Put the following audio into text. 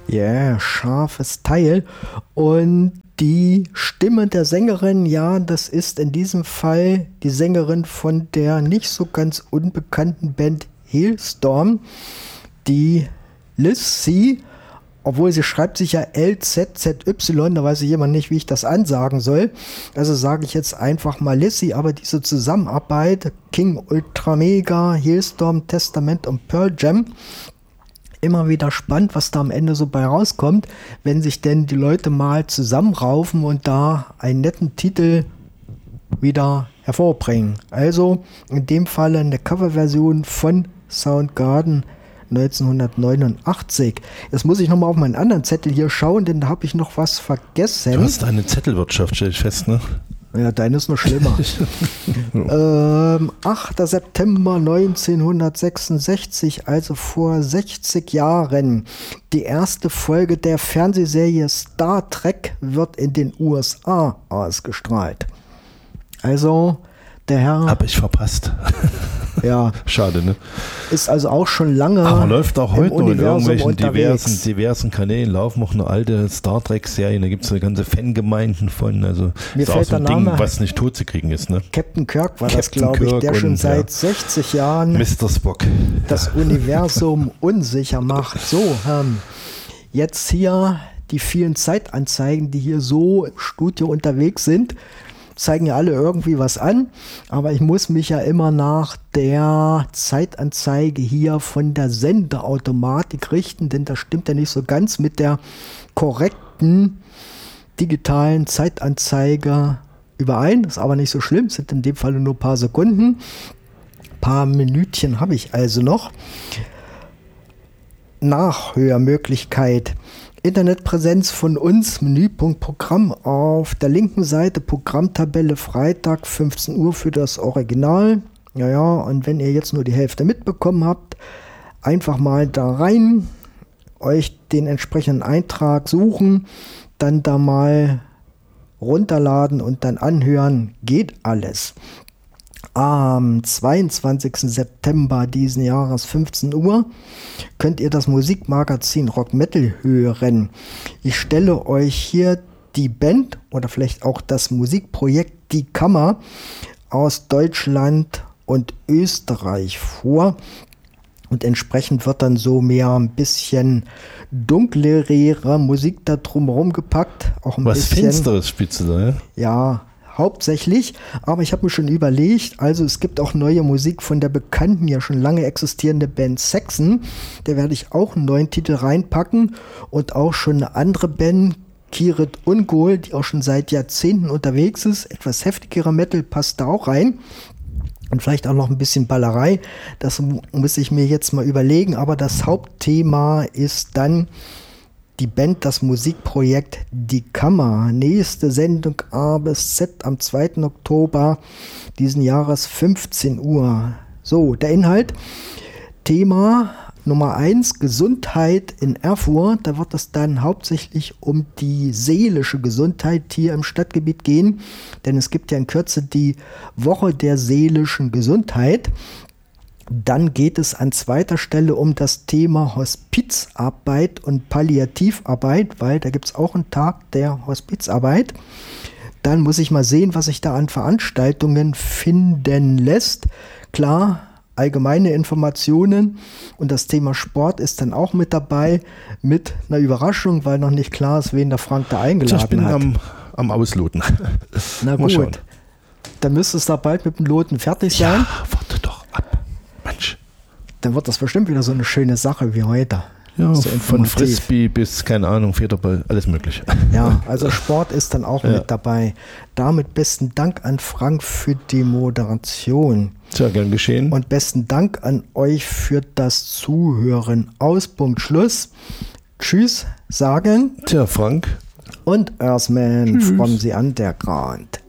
Yeah, scharfes Teil. Und die Stimme der Sängerin, ja, das ist in diesem Fall die Sängerin von der nicht so ganz unbekannten Band Halestorm, die Lizzy, obwohl sie schreibt sich ja LZZY, da weiß ich immer nicht, wie ich das ansagen soll. Also sage ich jetzt einfach mal Lizzy, aber diese Zusammenarbeit, King, Ultramega, Halestorm, Testament und Pearl Jam, immer wieder spannend, was da am Ende so bei rauskommt, wenn sich denn die Leute mal zusammenraufen und da einen netten Titel wieder hervorbringen. Also in dem Fall eine Coverversion von Soundgarden 1989. Jetzt muss ich nochmal auf meinen anderen Zettel hier schauen, denn da habe ich noch was vergessen. Du hast eine Zettelwirtschaft, stell ich fest, ne? Ja, deine ist noch schlimmer. 8. September 1966, also vor 60 Jahren. Die erste Folge der Fernsehserie Star Trek wird in den USA ausgestrahlt. Also, der Herr... Hab ich verpasst. Ja. Schade, ne? Ist also auch schon lange. Aber läuft auch heute noch in irgendwelchen unterwegs. diversen Kanälen, laufen auch eine alte Star Trek-Serien, da gibt es eine ganze Fangemeinden von, also mir ist fällt auch so ein der Ding, Name, was nicht tot zu kriegen ist, ne? Captain Kirk war Captain das, glaube ich, der Kirk schon und, seit 60 Jahren Mr. Spock das Universum unsicher macht. So, jetzt hier die vielen Zeitanzeigen, die hier so im Studio unterwegs sind, zeigen ja alle irgendwie was an, aber ich muss mich ja immer nach der Zeitanzeige hier von der Sendeautomatik richten, denn das stimmt ja nicht so ganz mit der korrekten digitalen Zeitanzeige überein. Das ist aber nicht so schlimm, es sind in dem Fall nur ein paar Sekunden. Ein paar Minütchen habe ich also noch. Nachhörmöglichkeit. Internetpräsenz von uns, Menüpunkt Programm auf der linken Seite, Programmtabelle Freitag 15 Uhr für das Original. Ja, und wenn ihr jetzt nur die Hälfte mitbekommen habt, einfach mal da rein, euch den entsprechenden Eintrag suchen, dann da mal runterladen und dann anhören, geht alles. Am 22. September diesen Jahres 15 Uhr könnt ihr das Musikmagazin Rock Metal hören. Ich stelle euch hier die Band oder vielleicht auch das Musikprojekt Die Kammer aus Deutschland und Österreich vor. Und entsprechend wird dann so mehr ein bisschen dunklere Musik da drumherum gepackt. Auch ein was bisschen Finsteres spielst du da, ja? Ja, hauptsächlich, aber ich habe mir schon überlegt, also es gibt auch neue Musik von der bekannten, ja schon lange existierende Band Saxon, da werde ich auch einen neuen Titel reinpacken und auch schon eine andere Band, Kirit Ungol, die auch schon seit Jahrzehnten unterwegs ist, etwas heftigerer Metal passt da auch rein und vielleicht auch noch ein bisschen Ballerei, das muss ich mir jetzt mal überlegen, aber das Hauptthema ist dann die Band, das Musikprojekt Die Kammer. Nächste Sendung A bis Z am 2. Oktober diesen Jahres 15 Uhr. So, der Inhalt. Thema Nummer 1, Gesundheit in Erfurt. Da wird es dann hauptsächlich um die seelische Gesundheit hier im Stadtgebiet gehen. Denn es gibt ja in Kürze die Woche der seelischen Gesundheit. Dann geht es an zweiter Stelle um das Thema Hospizarbeit und Palliativarbeit, weil da gibt es auch einen Tag der Hospizarbeit. Dann muss ich mal sehen, was sich da an Veranstaltungen finden lässt. Klar, allgemeine Informationen und das Thema Sport ist dann auch mit dabei, mit einer Überraschung, weil noch nicht klar ist, wen der Frank da eingeladen hat. Ich bin am Ausloten. Na gut, dann müsste es da bald mit dem Loten fertig sein. Ja, warte doch ab. Mensch. Dann wird das bestimmt wieder so eine schöne Sache wie heute. Ja, so von Frisbee bis, keine Ahnung, Federball, alles mögliche. Ja, also Sport ist dann auch mit dabei. Damit besten Dank an Frank für die Moderation. Sehr gern geschehen. Und besten Dank an euch für das Zuhören. Aus, Punkt, Schluss. Tschüss, sagen. Tja, Frank. Und Earthman from the Underground.